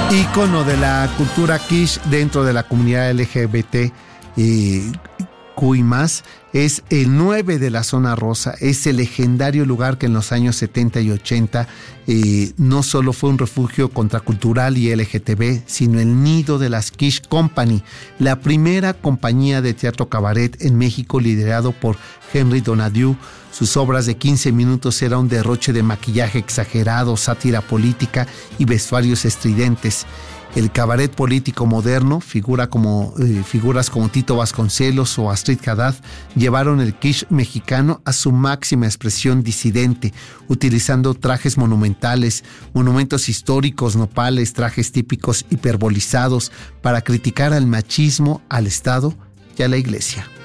ícono de la cultura quiche dentro de la comunidad LGBT QI+, es el 9 de la Zona Rosa, es el legendario lugar que en los años 70 y 80 no solo fue un refugio contracultural y LGTB, sino el nido de las Quiche Company, la primera compañía de teatro cabaret en México liderado por Henry Donadieu. Sus obras de 15 minutos eran un derroche de maquillaje exagerado, sátira política y vestuarios estridentes. El cabaret político moderno, figuras como Tito Vasconcelos o Astrid Haddad, llevaron el quiche mexicano a su máxima expresión disidente, utilizando trajes monumentales, monumentos históricos, nopales, trajes típicos hiperbolizados para criticar al machismo, al Estado y a la Iglesia.